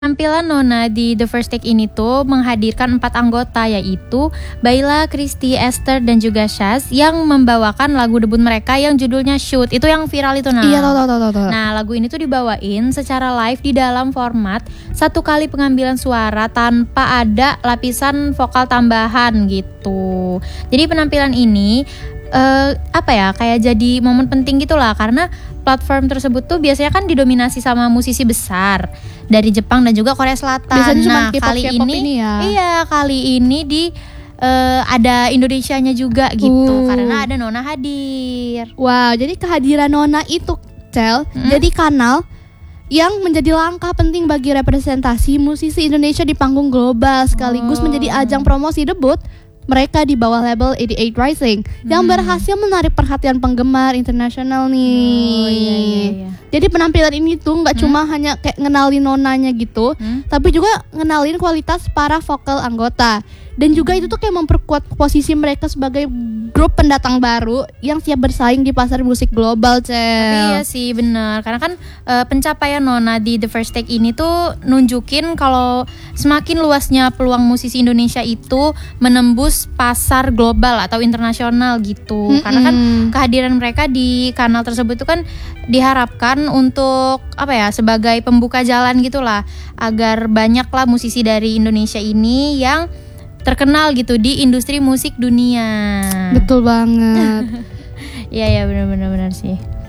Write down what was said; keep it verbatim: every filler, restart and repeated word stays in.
Tampilan Nona di The First Take ini tuh menghadirkan empat anggota, yaitu Baila, Christy, Esther, dan juga Shaz, yang membawakan lagu debut mereka yang judulnya Shoot. Itu yang viral itu, nah. Iya, tahu tahu tahu tahu. Nah, lagu ini tuh dibawain secara live di dalam format satu kali pengambilan suara tanpa ada lapisan vokal tambahan gitu. Jadi penampilan ini Uh, apa ya, kayak jadi momen penting gitulah, karena platform tersebut tuh biasanya kan didominasi sama musisi besar dari Jepang dan juga Korea Selatan. Biasanya cuma nah K-pop, kali K-pop ini, ini ya. iya kali ini di uh, ada Indonesianya juga gitu, uh. karena ada Nona hadir. Wow, jadi kehadiran Nona itu, Cel, hmm? jadi kanal yang menjadi langkah penting bagi representasi musisi Indonesia di panggung global, sekaligus oh. menjadi ajang promosi debut mereka di bawah label delapan puluh delapan Rising hmm. yang berhasil menarik perhatian penggemar internasional nih. Oh, iya, iya, iya. Jadi penampilan ini tuh nggak hmm. cuma hanya kayak ngenalin nonanya gitu, hmm. tapi juga ngenalin kualitas para vokal anggota. Dan juga itu tuh kayak memperkuat posisi mereka sebagai grup pendatang baru yang siap bersaing di pasar musik global, Cel. Tapi iya sih, benar. Karena kan e, pencapaian Nona di The First Take ini tuh nunjukin kalau semakin luasnya peluang musisi Indonesia itu menembus pasar global atau internasional gitu. Mm-hmm. Karena kan kehadiran mereka di kanal tersebut itu kan diharapkan untuk apa ya, sebagai pembuka jalan gitulah, agar banyaklah musisi dari Indonesia ini yang terkenal gitu di industri musik dunia. Betul banget. Iya ya, benar-benar benar sih.